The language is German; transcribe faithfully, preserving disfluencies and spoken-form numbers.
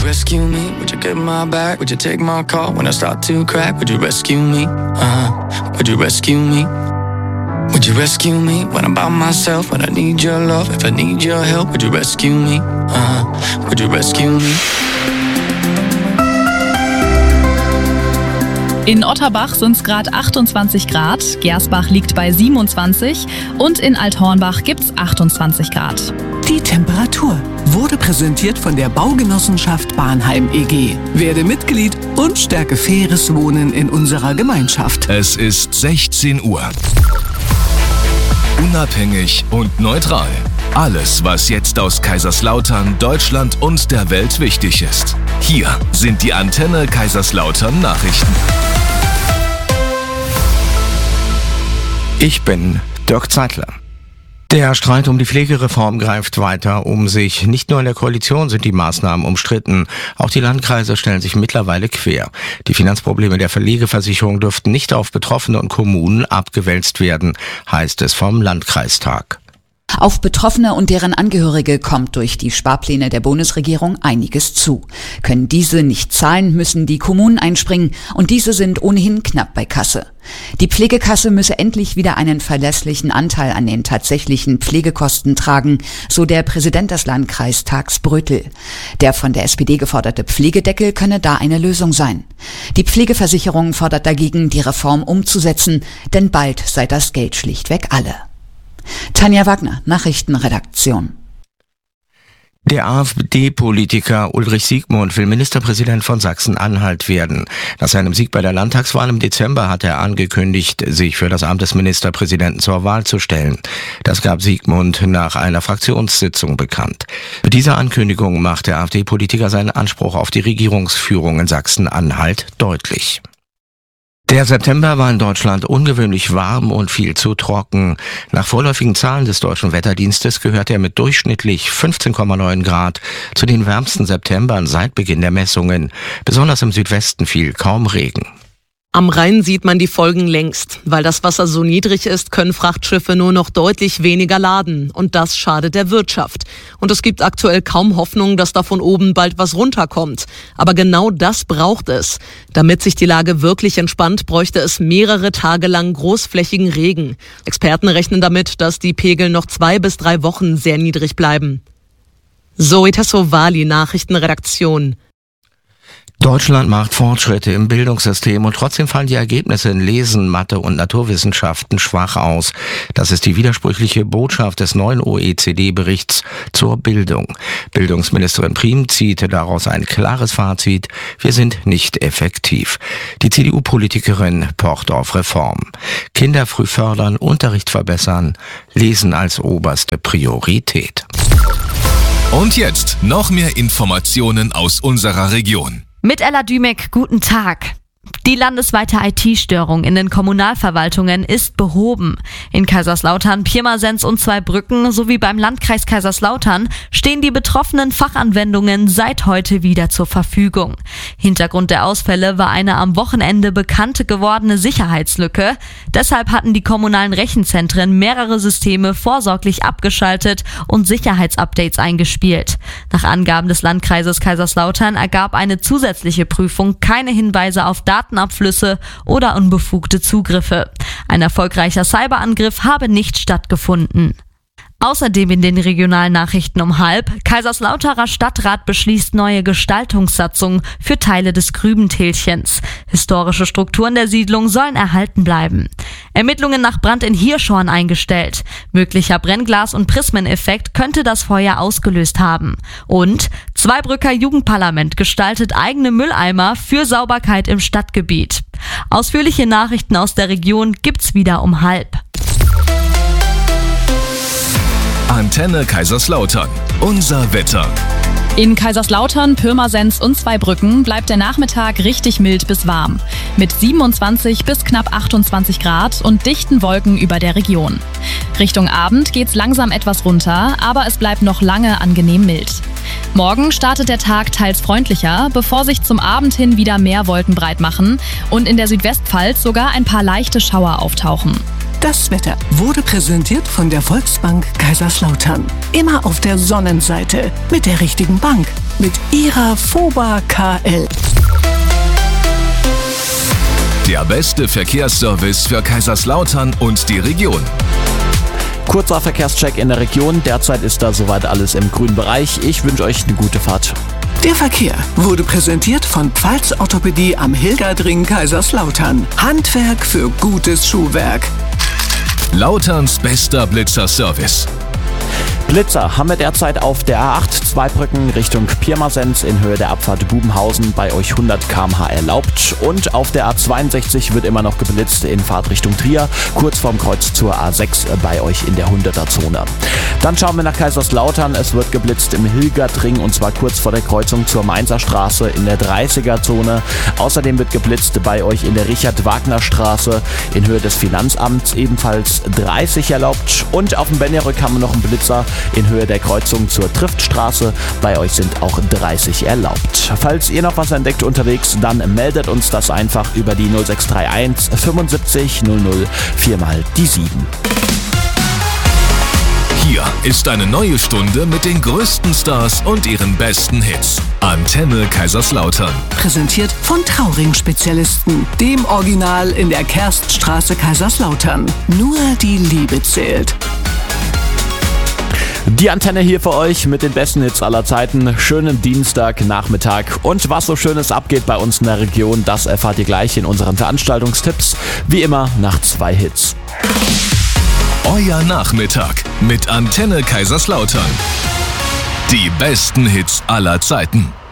rescue me? Would you get my back? Would you take my call when I start to crack? Would you rescue me? Uh-huh. Would you rescue me? Would you rescue me when I'm by myself? When I need your love, if I need your help, would you rescue me? Uh-huh. Would you rescue me? In Otterbach sind es gerade achtundzwanzig Grad, Gersbach liegt bei siebenundzwanzig und in Althornbach gibt's achtundzwanzig Grad. Die Temperatur wurde präsentiert von der Baugenossenschaft Bahnheim E G. Werde Mitglied und stärke faires Wohnen in unserer Gemeinschaft. Es ist sechzehn Uhr. Unabhängig und neutral. Alles, was jetzt aus Kaiserslautern, Deutschland und der Welt wichtig ist. Hier sind die Antenne Kaiserslautern Nachrichten. Ich bin Dirk Zeitler. Der Streit um die Pflegereform greift weiter um sich. Nicht nur in der Koalition sind die Maßnahmen umstritten. Auch die Landkreise stellen sich mittlerweile quer. Die Finanzprobleme der Pflegeversicherung dürften nicht auf Betroffene und Kommunen abgewälzt werden, heißt es vom Landkreistag. Auf Betroffene und deren Angehörige kommt durch die Sparpläne der Bundesregierung einiges zu. Können diese nicht zahlen, müssen die Kommunen einspringen und diese sind ohnehin knapp bei Kasse. Die Pflegekasse müsse endlich wieder einen verlässlichen Anteil an den tatsächlichen Pflegekosten tragen, so der Präsident des Landkreistags Brötel. Der von der S P D geforderte Pflegedeckel könne da eine Lösung sein. Die Pflegeversicherung fordert dagegen, die Reform umzusetzen, denn bald sei das Geld schlichtweg alle. Tanja Wagner, Nachrichtenredaktion. Der AfD-Politiker Ulrich Siegmund will Ministerpräsident von Sachsen-Anhalt werden. Nach seinem Sieg bei der Landtagswahl im Dezember hat er angekündigt, sich für das Amt des Ministerpräsidenten zur Wahl zu stellen. Das gab Siegmund nach einer Fraktionssitzung bekannt. Mit dieser Ankündigung macht der AfD-Politiker seinen Anspruch auf die Regierungsführung in Sachsen-Anhalt deutlich. Der September war in Deutschland ungewöhnlich warm und viel zu trocken. Nach vorläufigen Zahlen des Deutschen Wetterdienstes gehört er mit durchschnittlich fünfzehn Komma neun Grad zu den wärmsten Septembern seit Beginn der Messungen. Besonders im Südwesten fiel kaum Regen. Am Rhein sieht man die Folgen längst. Weil das Wasser so niedrig ist, können Frachtschiffe nur noch deutlich weniger laden. Und das schadet der Wirtschaft. Und es gibt aktuell kaum Hoffnung, dass da von oben bald was runterkommt. Aber genau das braucht es. Damit sich die Lage wirklich entspannt, bräuchte es mehrere Tage lang großflächigen Regen. Experten rechnen damit, dass die Pegel noch zwei bis drei Wochen sehr niedrig bleiben. Zoe Tassovali, Nachrichtenredaktion. Deutschland macht Fortschritte im Bildungssystem und trotzdem fallen die Ergebnisse in Lesen, Mathe und Naturwissenschaften schwach aus. Das ist die widersprüchliche Botschaft des neuen O E C D-Berichts zur Bildung. Bildungsministerin Priem zieht daraus ein klares Fazit: Wir sind nicht effektiv. Die C D U-Politikerin pocht auf Reform. Kinder früh fördern, Unterricht verbessern, Lesen als oberste Priorität. Und jetzt noch mehr Informationen aus unserer Region. Mit Ella Dümek, guten Tag. Die landesweite I T-Störung in den Kommunalverwaltungen ist behoben. In Kaiserslautern, Pirmasens und Zweibrücken sowie beim Landkreis Kaiserslautern stehen die betroffenen Fachanwendungen seit heute wieder zur Verfügung. Hintergrund der Ausfälle war eine am Wochenende bekannt gewordene Sicherheitslücke. Deshalb hatten die kommunalen Rechenzentren mehrere Systeme vorsorglich abgeschaltet und Sicherheitsupdates eingespielt. Nach Angaben des Landkreises Kaiserslautern ergab eine zusätzliche Prüfung keine Hinweise auf Daten Datenabflüsse oder unbefugte Zugriffe. Ein erfolgreicher Cyberangriff habe nicht stattgefunden. Außerdem in den regionalen Nachrichten um halb: Kaiserslauterer Stadtrat beschließt neue Gestaltungssatzung für Teile des Grübentälchens. Historische Strukturen der Siedlung sollen erhalten bleiben. Ermittlungen nach Brand in Hirschhorn eingestellt. Möglicher Brennglas- und Prismeneffekt könnte das Feuer ausgelöst haben. Und Zweibrücker Jugendparlament gestaltet eigene Mülleimer für Sauberkeit im Stadtgebiet. Ausführliche Nachrichten aus der Region gibt's wieder um halb. Antenne Kaiserslautern. Unser Wetter. In Kaiserslautern, Pirmasens und Zweibrücken bleibt der Nachmittag richtig mild bis warm. Mit siebenundzwanzig bis knapp achtundzwanzig Grad und dichten Wolken über der Region. Richtung Abend geht's langsam etwas runter, aber es bleibt noch lange angenehm mild. Morgen startet der Tag teils freundlicher, bevor sich zum Abend hin wieder mehr Wolken breit machen und in der Südwestpfalz sogar ein paar leichte Schauer auftauchen. Das Wetter wurde präsentiert von der Volksbank Kaiserslautern. Immer auf der Sonnenseite mit der richtigen Bank. mit Ihrer Foba K L. Der beste Verkehrsservice für Kaiserslautern und die Region. Kurzer Verkehrscheck in der Region. Derzeit ist da soweit alles im grünen Bereich. Ich wünsche euch eine gute Fahrt. Der Verkehr wurde präsentiert von Pfalz Orthopädie am Hilgerdring Kaiserslautern. Handwerk für gutes Schuhwerk. Lauterns bester Blitzer-Service. Blitzer haben wir derzeit auf der A acht Zweibrücken Richtung Pirmasens in Höhe der Abfahrt Bubenhausen bei euch hundert Kilometer pro Stunde erlaubt. Und auf der A zweiundsechzig wird immer noch geblitzt in Fahrtrichtung Trier, kurz vorm Kreuz zur A sechs bei euch in der hunderter-Zone. Dann schauen wir nach Kaiserslautern. Es wird geblitzt im Hilgerdring und zwar kurz vor der Kreuzung zur Mainzer Straße in der dreißiger-Zone. Außerdem wird geblitzt bei euch in der Richard-Wagner-Straße in Höhe des Finanzamts, ebenfalls dreißig erlaubt. Und auf dem Benjerück haben wir noch einen Blitzer in Höhe der Kreuzung zur Triftstraße. Bei euch sind auch dreißig erlaubt. Falls ihr noch was entdeckt unterwegs, dann meldet uns das einfach über die null sechs drei eins fünfundsiebzig null null vier mal die sieben. Hier ist eine neue Stunde mit den größten Stars und ihren besten Hits. Antenne Kaiserslautern. Präsentiert von Trauring-Spezialisten, dem Original in der Kerststraße Kaiserslautern. Nur die Liebe zählt. Die Antenne hier für euch mit den besten Hits aller Zeiten. Schönen Dienstagnachmittag. Und was so Schönes abgeht bei uns in der Region, das erfahrt ihr gleich in unseren Veranstaltungstipps. Wie immer nach zwei Hits. Euer Nachmittag mit Antenne Kaiserslautern. Die besten Hits aller Zeiten.